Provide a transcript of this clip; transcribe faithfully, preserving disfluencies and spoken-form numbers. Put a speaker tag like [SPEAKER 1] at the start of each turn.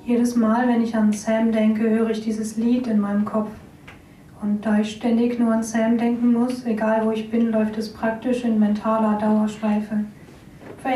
[SPEAKER 1] jedes Mal, wenn ich an Sam denke, höre ich dieses Lied in meinem Kopf. Und da ich ständig nur an Sam denken muss, egal wo ich bin, läuft es praktisch in mentaler Dauerschleife.